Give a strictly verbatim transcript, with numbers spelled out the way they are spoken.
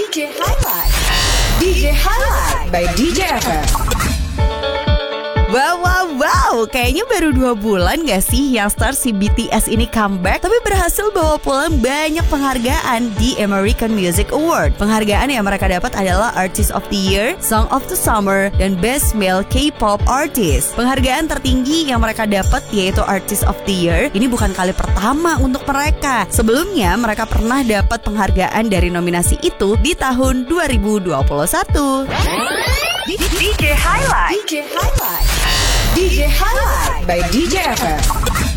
D J Highlight. D J Highlight by D J F M. Wow, wow, wow, kayaknya baru dua bulan gak sih yang star si B T S ini comeback, tapi berhasil bawa pulang banyak penghargaan di American Music Award. Penghargaan yang mereka dapat adalah Artist of the Year, Song of the Summer, dan Best Male K-pop Artist. Penghargaan tertinggi yang mereka dapat yaitu Artist of the Year. Ini bukan kali pertama untuk mereka. Sebelumnya mereka pernah dapat penghargaan dari nominasi itu di tahun dua ribu dua puluh satu. D J Highlight. D J Highlight. D J Highlight by D J F M.